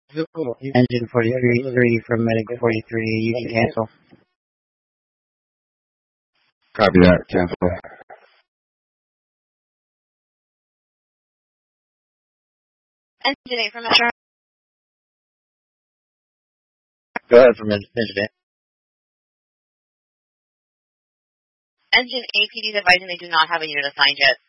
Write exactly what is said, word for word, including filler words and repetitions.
Engine forty-three, three from Medic forty-three, you can cancel. Copy that, cancel. Engine eight from Metro. Go ahead from Engine eight. Engine eight, P D's advising they do not have a unit assigned yet.